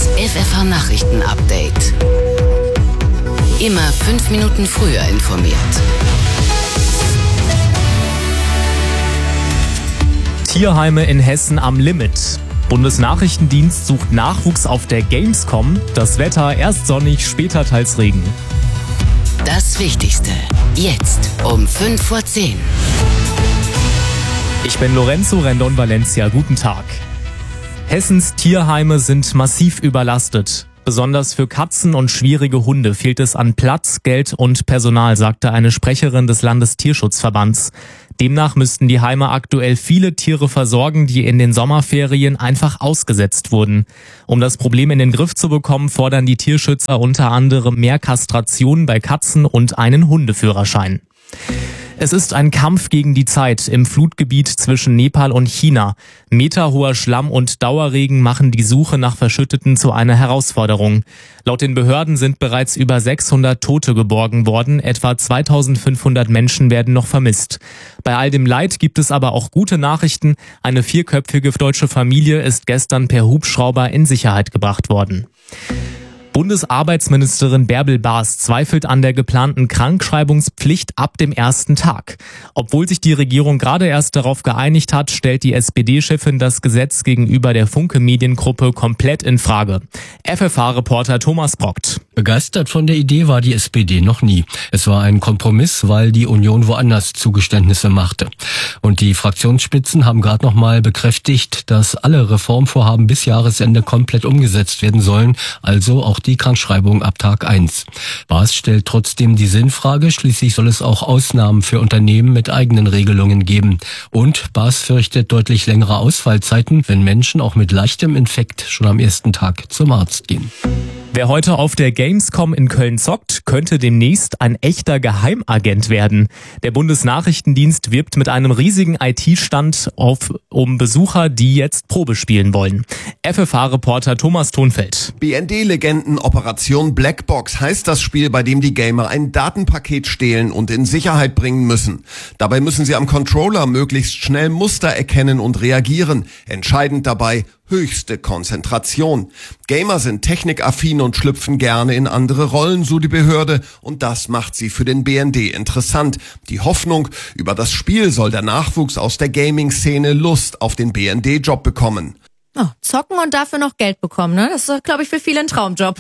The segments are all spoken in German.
Das FFH-Nachrichten-Update. Immer 5 Minuten früher informiert. Tierheime in Hessen am Limit. Bundesnachrichtendienst sucht Nachwuchs auf der Gamescom. Das Wetter erst sonnig, später teils Regen. Das Wichtigste. Jetzt um 5:10 Uhr. Ich bin Lorenzo Rendon Valencia. Guten Tag. Hessens Tierheime sind massiv überlastet. Besonders für Katzen und schwierige Hunde fehlt es an Platz, Geld und Personal, sagte eine Sprecherin des Landestierschutzverbands. Demnach müssten die Heime aktuell viele Tiere versorgen, die in den Sommerferien einfach ausgesetzt wurden. Um das Problem in den Griff zu bekommen, fordern die Tierschützer unter anderem mehr Kastrationen bei Katzen und einen Hundeführerschein. Es ist ein Kampf gegen die Zeit im Flutgebiet zwischen Nepal und China. Meterhoher Schlamm und Dauerregen machen die Suche nach Verschütteten zu einer Herausforderung. Laut den Behörden sind bereits über 600 Tote geborgen worden. Etwa 2500 Menschen werden noch vermisst. Bei all dem Leid gibt es aber auch gute Nachrichten. Eine 4-köpfige deutsche Familie ist gestern per Hubschrauber in Sicherheit gebracht worden. Bundesarbeitsministerin Bärbel Baas zweifelt an der geplanten Krankschreibungspflicht ab dem ersten Tag. Obwohl sich die Regierung gerade erst darauf geeinigt hat, stellt die SPD-Chefin das Gesetz gegenüber der Funke-Mediengruppe komplett in Frage. FFH-Reporter Thomas Brockt. Begeistert von der Idee war die SPD noch nie. Es war ein Kompromiss, weil die Union woanders Zugeständnisse machte. Und die Fraktionsspitzen haben gerade noch mal bekräftigt, dass alle Reformvorhaben bis Jahresende komplett umgesetzt werden sollen, also auch die Krankschreibung ab Tag 1. Baas stellt trotzdem die Sinnfrage, schließlich soll es auch Ausnahmen für Unternehmen mit eigenen Regelungen geben. Und Baas fürchtet deutlich längere Ausfallzeiten, wenn Menschen auch mit leichtem Infekt schon am ersten Tag zum Arzt gehen. Wer heute auf der Gamescom in Köln zockt, könnte demnächst ein echter Geheimagent werden. Der Bundesnachrichtendienst wirbt mit einem riesigen IT-Stand um Besucher, die jetzt Probe spielen wollen. FFH-Reporter Thomas Thonfeld. BND-Legenden Operation Blackbox heißt das Spiel, bei dem die Gamer ein Datenpaket stehlen und in Sicherheit bringen müssen. Dabei müssen sie am Controller möglichst schnell Muster erkennen und reagieren. Entscheidend dabei: höchste Konzentration. Gamer sind technikaffin und schlüpfen gerne in andere Rollen, so die Behörde, und das macht sie für den BND interessant. Die Hoffnung: über das Spiel soll der Nachwuchs aus der Gaming-Szene Lust auf den BND-Job bekommen. Oh, zocken und dafür noch Geld bekommen, ne? Das ist, glaube ich, für viele ein Traumjob.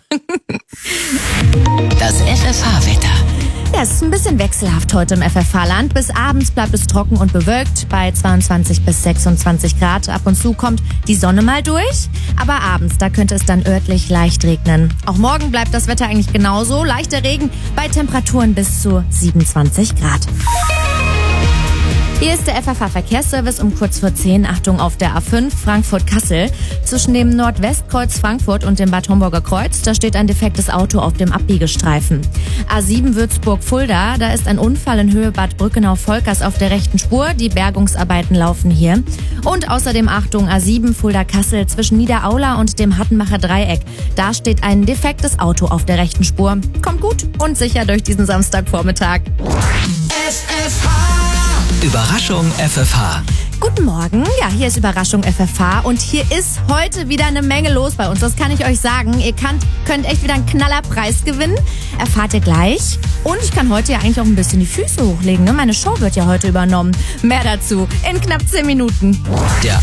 Das FFH-Wetter. Ja, es ist ein bisschen wechselhaft heute im FFH-Land. Bis abends bleibt es trocken und bewölkt bei 22 bis 26 Grad. Ab und zu kommt die Sonne mal durch, aber abends, da könnte es dann örtlich leicht regnen. Auch morgen bleibt das Wetter eigentlich genauso. Leichter Regen bei Temperaturen bis zu 27 Grad. Hier ist der FFH-Verkehrsservice um kurz vor 10. Achtung auf der A5 Frankfurt-Kassel. Zwischen dem Nordwestkreuz Frankfurt und dem Bad Homburger Kreuz, da steht ein defektes Auto auf dem Abbiegestreifen. A7 Würzburg-Fulda, da ist ein Unfall in Höhe Bad Brückenau-Volkers auf der rechten Spur. Die Bergungsarbeiten laufen hier. Und außerdem Achtung A7 Fulda-Kassel zwischen Niederaula und dem Hattenbacher Dreieck. Da steht ein defektes Auto auf der rechten Spur. Kommt gut und sicher durch diesen Samstagvormittag. Überraschung FFH. Guten Morgen, ja, hier ist Überraschung FFH und hier ist heute wieder eine Menge los bei uns, das kann ich euch sagen. Ihr könnt echt wieder einen Knallerpreis gewinnen, erfahrt ihr gleich. Und ich kann heute ja eigentlich auch ein bisschen die Füße hochlegen, ne? Meine Show wird ja heute übernommen. Mehr dazu in knapp 10 Minuten. Der